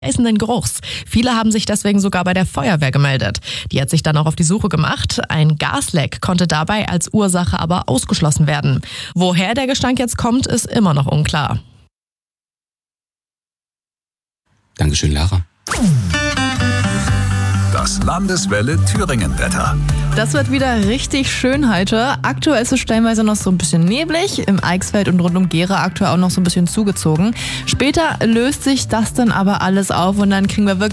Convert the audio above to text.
Beißenden Geruchs. Viele haben sich deswegen sogar bei der Feuerwehr gemeldet. Die hat sich dann auch auf die Suche gemacht. Ein Gasleck konnte dabei als Ursache aber ausgeschlossen werden. Woher der Gestank jetzt kommt, ist immer noch unklar. Dankeschön, Lara. Das Landeswelle Thüringen-Wetter. Das wird wieder richtig schön heute. Aktuell ist es stellenweise noch so ein bisschen neblig. Im Eichsfeld und rund um Gera aktuell auch noch so ein bisschen zugezogen. Später löst sich das dann aber alles auf und dann kriegen wir wirklich